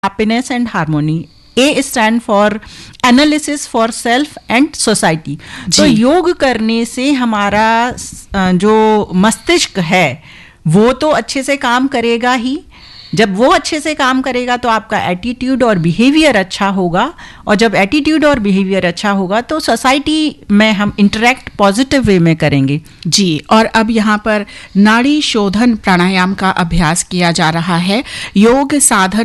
happiness and harmony. A stand for analysis for self and society. तो योग करने से हमारा जो मस्तिष्क है वो तो अच्छे से काम करेगा ही. जब वो अच्छे से काम करेगा तो आपका एटीट्यूड और बिहेवियर अच्छा होगा, और जब एटीट्यूड और बिहेवियर अच्छा होगा तो सोसाइटी में हम इंटरेक्ट पॉजिटिव वे में करेंगे. जी, और अब यहाँ पर नाड़ी शोधन प्राणायाम का अभ्यास किया जा रहा है. योग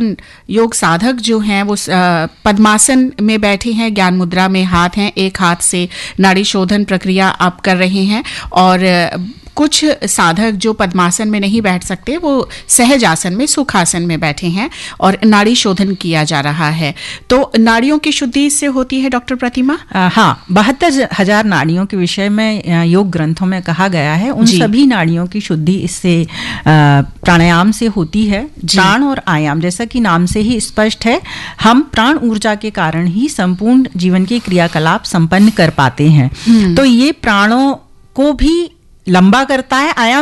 साधक जो हैं वो पद्मासन में बैठे हैं, ज्ञान मुद्रा में हाथ हैं, एक हाथ से नाड़ी शोधन प्रक्रिया आप कर रहे हैं. और कुछ साधक जो पद्मासन में नहीं बैठ सकते वो सहज आसन में, सुखासन में बैठे हैं और नाड़ी शोधन किया जा रहा है. तो नाड़ियों की शुद्धि इससे होती है डॉक्टर प्रतिमा? हाँ, 72,000 नाड़ियों के विषय में योग ग्रंथों में कहा गया है. उन सभी नाड़ियों की शुद्धि इससे प्राणायाम से होती है. प्राण और आयाम, जैसा कि नाम से ही स्पष्ट है, हम प्राण ऊर्जा के कारण ही संपूर्ण जीवन के क्रियाकलाप संपन्न कर पाते हैं. तो ये प्राणों को भी लंबा करता है. आयाम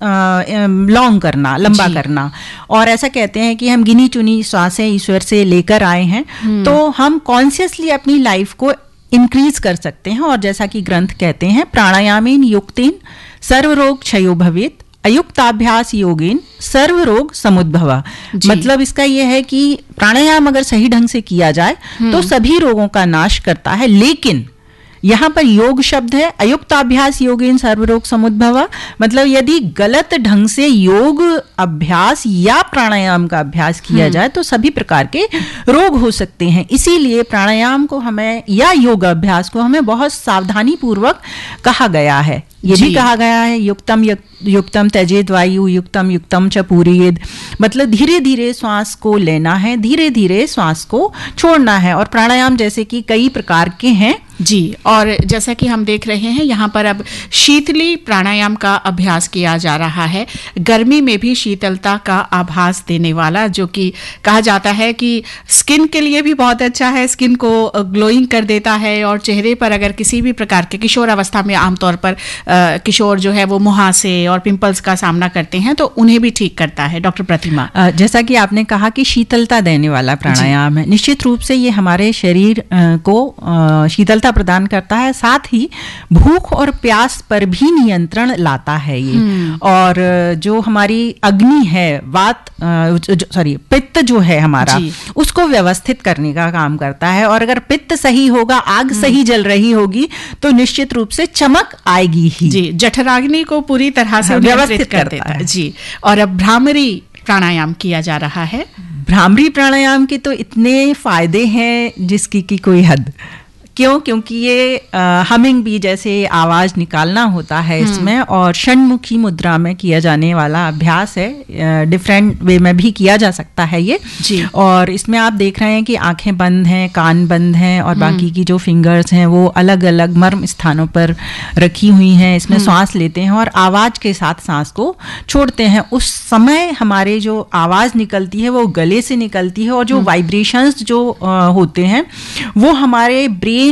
मीन्स लॉन्ग करना, लंबा करना. और ऐसा कहते हैं कि हम गिनी चुनी श्वासें ईश्वर से लेकर आए हैं, तो हम कॉन्शियसली अपनी लाइफ को इंक्रीज कर सकते हैं. और जैसा कि ग्रंथ कहते हैं, प्राणायामेन युक्तेन सर्वरोग क्षयो भवेत्, अयुक्ताभ्यास योगेन सर्व रोग समुद्भवा. मतलब इसका यह है कि प्राणायाम अगर सही ढंग से किया जाए तो सभी रोगों का नाश करता है. लेकिन यहाँ पर योग शब्द है, अयुक्ताभ्यास योगेन सर्वरोग समुद्भवा. मतलब यदि गलत ढंग से योग अभ्यास या प्राणायाम का अभ्यास किया जाए तो सभी प्रकार के रोग हो सकते हैं. इसीलिए प्राणायाम को हमें या योग अभ्यास को हमें बहुत सावधानी पूर्वक कहा गया है. ये भी कहा गया है युक्तम त्यजेद वायु युक्तम युक्तम च पूरयेद. मतलब धीरे धीरे श्वास को लेना है, धीरे धीरे श्वास को छोड़ना है. और प्राणायाम जैसे कि कई प्रकार के हैं. जी, और जैसा कि हम देख रहे हैं यहाँ पर अब शीतली प्राणायाम का अभ्यास किया जा रहा है. गर्मी में भी शीतलता का आभास देने वाला, जो कि कहा जाता है कि स्किन के लिए भी बहुत अच्छा है, स्किन को ग्लोइंग कर देता है. और चेहरे पर अगर किसी भी प्रकार के किशोर अवस्था में आमतौर पर किशोर जो है वो मुहासे और पिंपल्स का सामना करते हैं तो उन्हें भी ठीक करता है. डॉक्टर प्रतिमा, जैसा कि आपने कहा कि शीतलता देने वाला प्राणायाम है, निश्चित रूप से ये हमारे शरीर को शीतलता प्रदान करता है. साथ ही भूख और प्यास पर भी नियंत्रण लाता है ये. और जो हमारी अग्नि है, पित्त जो है हमारा, उसको व्यवस्थित करने का काम करता है. और अगर पित्त सही होगा, आग सही जल रही होगी, तो निश्चित रूप से चमक आएगी ही. जी, जठराग्नि को पूरी तरह से व्यवस्थित कर देता है. जी, और अब भ्रामरी प्राणायाम किया जा रहा है. भ्रामरी प्राणायाम के तो इतने फायदे हैं जिसकी की कोई हद. क्योंकि ये हमिंग बी जैसे आवाज निकालना होता है इसमें, और षण्मुखी मुद्रा में किया जाने वाला अभ्यास है. डिफरेंट वे में भी किया जा सकता है ये. और इसमें आप देख रहे हैं कि आंखें बंद हैं, कान बंद हैं, और बाकी की जो फिंगर्स हैं वो अलग अलग मर्म स्थानों पर रखी हुई हैं. इसमें सांस लेते हैं और आवाज के साथ सांस को छोड़ते हैं. उस समय हमारे जो आवाज निकलती है वो गले से निकलती है, और जो वाइब्रेशंस जो होते हैं वो हमारे ब्रेन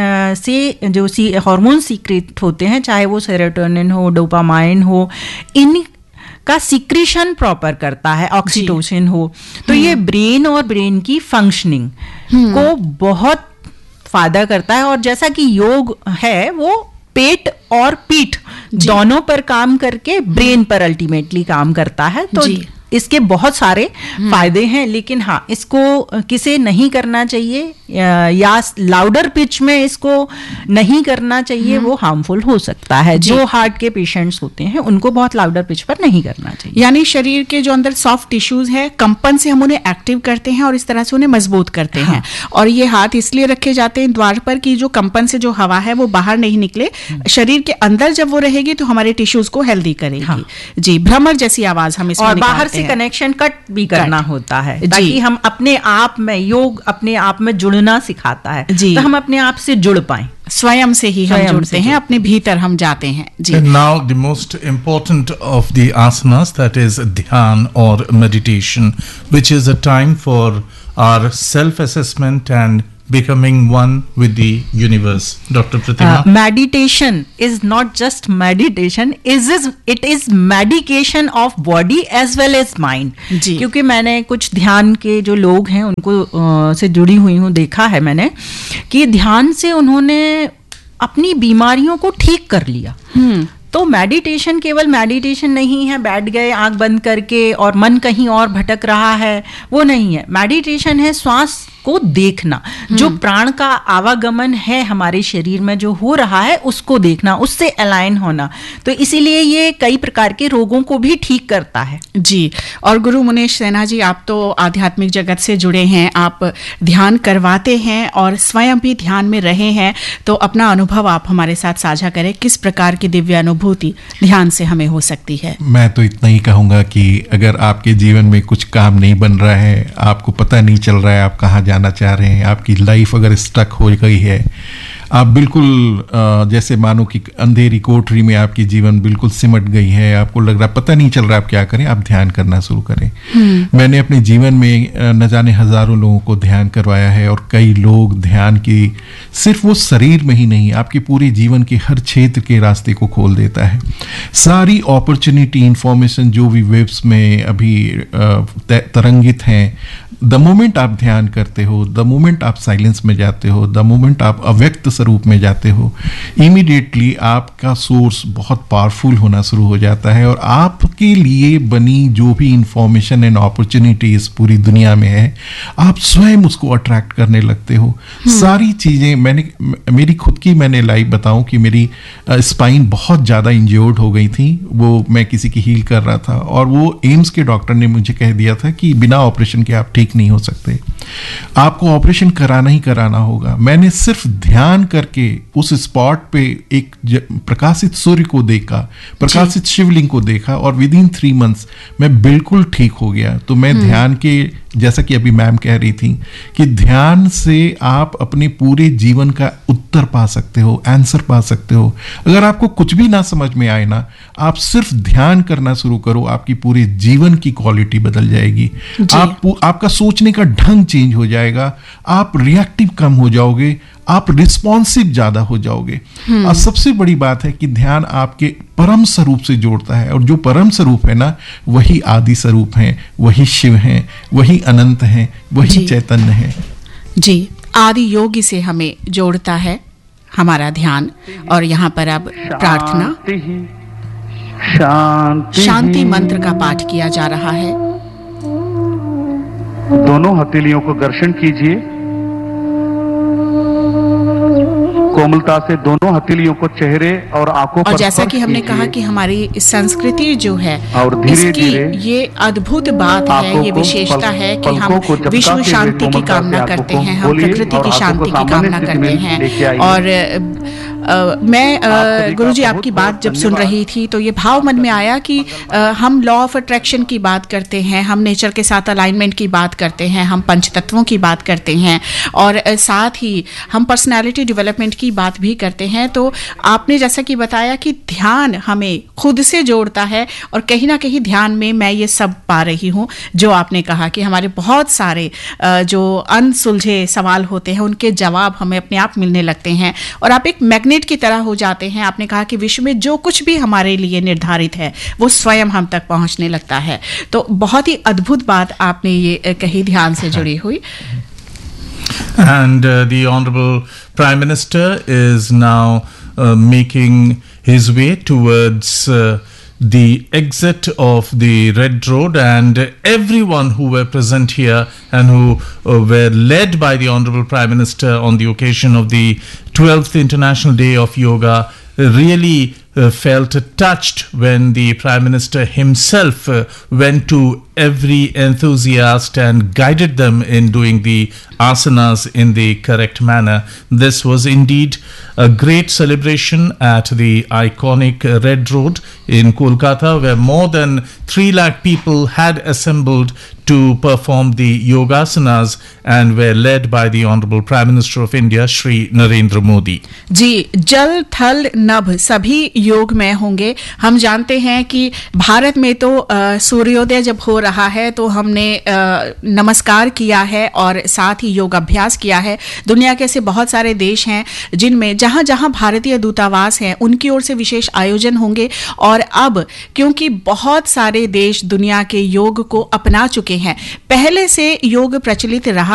से जो हार्मोन सीक्रेट होते हैं, चाहे वो सेरोटोनिन हो, डोपामाइन हो, इन का सीक्रेशन प्रॉपर करता है, ऑक्सीटोसिन हो. तो ये ब्रेन और ब्रेन की फंक्शनिंग को बहुत फायदा करता है. और जैसा कि योग है वो पेट और पीठ दोनों पर काम करके ब्रेन पर अल्टीमेटली काम करता है. तो इसके बहुत सारे फायदे हैं. लेकिन हाँ, इसको किसे नहीं करना चाहिए या लाउडर पिच में इसको नहीं करना चाहिए, वो हार्मफुल हो सकता है. जो हार्ट के पेशेंट्स होते हैं उनको बहुत लाउडर पिच पर नहीं करना चाहिए. यानी शरीर के जो अंदर सॉफ्ट टिश्यूज है, कंपन से हम उन्हें एक्टिव करते हैं और इस तरह से उन्हें मजबूत करते हैं. और ये हाथ इसलिए रखे जाते हैं द्वार पर कि जो कंपन से जो हवा है वो बाहर नहीं निकले. शरीर के अंदर जब वो रहेगी तो हमारे टिश्यूज को हेल्दी करेगी. जी, भ्रमर जैसी आवाज हम इसमें बाहर से कनेक्शन कट भी करना होता है, ताकि हम अपने आप में, योग अपने आप में जुड़ना सिखाता है, तो हम अपने आप से जुड़ पाएं. स्वयं से ही हम जुड़ते हैं, अपने भीतर हम जाते हैं. जी. And now the most important of the asanas, that is dhyan or meditation, which is a time for our self assessment and becoming one with the universe. Dr. Pratima? Meditation is not just meditation, it is medication of body as well as mind. क्योंकि मैंने कुछ ध्यान के जो लोग हैं उनको से जुड़ी हुई हूँ, देखा है मैंने कि ध्यान से उन्होंने अपनी बीमारियों को ठीक कर लिया. तो मेडिटेशन केवल मेडिटेशन नहीं है, बैठ गए आंख बंद करके और मन कहीं और भटक रहा है, वो नहीं है. मेडिटेशन है श्वास को देखना, जो प्राण का आवागमन है हमारे शरीर में जो हो रहा है उसको देखना, उससे अलाइन होना. तो इसीलिए ये कई प्रकार के रोगों को भी ठीक करता है. जी. और गुरु मुनेश सिन्हा जी, आप तो आध्यात्मिक जगत से जुड़े हैं, आप ध्यान करवाते हैं और स्वयं भी ध्यान में रहे हैं, तो अपना अनुभव आप हमारे साथ साझा करें. किस प्रकार की दिव्य अनुभूति ध्यान से हमें हो सकती है? मैं तो इतना ही कहूँगा कि अगर आपके जीवन में कुछ काम नहीं बन रहा है, आपको पता नहीं चल रहा है आप कहाँ जाना चाह रहे हैं, आपकी लाइफ अगर स्टक हो गई है, आप बिल्कुल जैसे मानो कि अंधेरी कोठरी में आपकी जीवन बिल्कुल सिमट गई है, आपको लग रहा पता नहीं चल रहा आप क्या करें, आप ध्यान करना शुरू करें. मैंने अपने जीवन में न जाने हजारों लोगों को ध्यान करवाया है और कई लोग ध्यान की सिर्फ वो शरीर में ही नहीं, आपके पूरे जीवन के हर क्षेत्र के रास्ते को खोल देता है. सारी अपॉर्चुनिटी, इंफॉर्मेशन जो भी वेब्स में अभी तरंगित हैं, द मोमेंट आप ध्यान करते हो, द मोमेंट आप साइलेंस में जाते हो, द मोमेंट आप अव्यक्त स्वरूप में जाते हो, इमीडिएटली आपका सोर्स बहुत पावरफुल होना शुरू हो जाता है और आपके लिए बनी जो भी इंफॉर्मेशन एंड अपॉर्चुनिटीज पूरी दुनिया में है, आप स्वयं उसको अट्रैक्ट करने लगते हो. सारी चीजें मेरी खुद की मैंने लाइव बताऊं कि मेरी स्पाइन बहुत ज्यादा इंज्योर्ड हो गई थी, वो मैं किसी की हील कर रहा था और वो एम्स के डॉक्टर ने मुझे कह दिया था कि बिना ऑपरेशन के आप ठीक नहीं हो सकते, आपको ऑपरेशन कराना ही कराना होगा. मैंने सिर्फ ध्यान करके उस स्पॉट पे एक प्रकाशित सूर्य को देखा, प्रकाशित शिवलिंग को देखा और विद इन 3 months मैं बिल्कुल ठीक हो गया. तो मैं ध्यान के, जैसा कि अभी मैम कह रही थी कि ध्यान से आप अपने पूरे जीवन का उत्तर पा सकते हो, आंसर पा सकते हो. अगर आपको कुछ भी ना समझ में आए ना, आप सिर्फ ध्यान करना शुरू करो, आपकी पूरे जीवन की क्वालिटी बदल जाएगी. आपका सोचने का ढंग चेंज हो जाएगा, आप रिएक्टिव कम हो जाओगे, आप रिस्पॉन्सिव ज्यादा हो जाओगे. और सबसे बड़ी बात है कि ध्यान आपके परम स्वरूप से जोड़ता है और जो परम स्वरूप है ना, वही आदि स्वरूप है, वही शिव है, वही अनंत है, वही चैतन्य है. जी. आदि योगी से हमें जोड़ता है हमारा ध्यान. और यहाँ पर अब प्रार्थना शांति मंत्र का पाठ किया जा रहा है. दोनों हथेलियों को घर्षण कीजिए, कोमलता से दोनों हथेलियों को चेहरे और आंखों पर. और जैसा कि हमने कहा कि हमारी संस्कृति जो है और धीरे-धीरे ये अद्भुत बात है, ये विशेषता है कि हम विश्व शांति की कामना करते हैं, हम प्रकृति की शांति की कामना करते हैं. और मैं गुरुजी आपकी बात जब सुन रही थी तो ये भाव मन में आया कि हम लॉ ऑफ अट्रैक्शन की बात करते हैं, हम नेचर के साथ अलाइनमेंट की बात करते हैं, हम पंचतत्वों की बात करते हैं और साथ ही हम पर्सनालिटी डेवलपमेंट की बात भी करते हैं. तो आपने जैसा कि बताया कि ध्यान हमें खुद से जोड़ता है और कहीं ना कहीं ध्यान में मैं ये सब पा रही हूँ जो आपने कहा कि हमारे बहुत सारे जो अनसुलझे सवाल होते हैं उनके जवाब हमें अपने आप मिलने लगते हैं और आप एक मैग्नेट की तरह हो जाते हैं. आपने कहा कि विश्व में जो कुछ भी हमारे लिए निर्धारित है वो स्वयं हम तक पहुंचने लगता है. तो बहुत ही अद्भुत बात आपने ये कही ध्यान से जुड़ी हुई. And the Honorable Prime Minister is now making his way towards the exit of the Red Road, and everyone who were present here and who were led by the Honorable Prime Minister on the occasion of the 12th International Day of Yoga really felt touched when the Prime Minister himself went to every enthusiast and guided them in doing the asanas in the correct manner. This was indeed a great celebration at the iconic Red Road in Kolkata, where more than 3 lakh people had assembled to perform the yogasanas and were led by the Honorable Prime Minister of India, Shri Narendra Modi. जी. जल थल नभ सभी योगमय होंगे. हम जानते हैं कि भारत में तो सूर्योदय जब हो रहा है तो हमने नमस्कार किया है और साथ ही योग अभ्यास किया है। दुनिया के ऐसे बहुत सारे देश हैं जिनमें जहां जहां भारतीय दूतावास हैं उनकी ओर से विशेष आयोजन होंगे। और अब क्योंकि बहुत सारे देश दुनिया के योग को अपना चुके हैं, पहले से योग प्रचलित रहा